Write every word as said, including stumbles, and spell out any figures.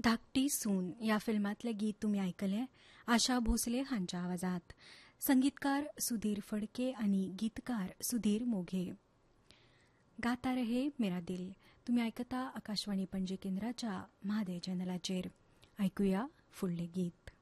धाकटी सून या फिल्मातले गीत तुम्ही ऐकले आशा भोसले हांच्या आवाजात. संगीतकार सुधीर फडके आणि गीतकार सुधीर मोघे. गाता रहे मेरा दिल. तुम्ही ऐकता आकाशवाणी पणजी केंद्राच्या म्हादय चॅनलाचेर. ऐकूया फुडले गीत.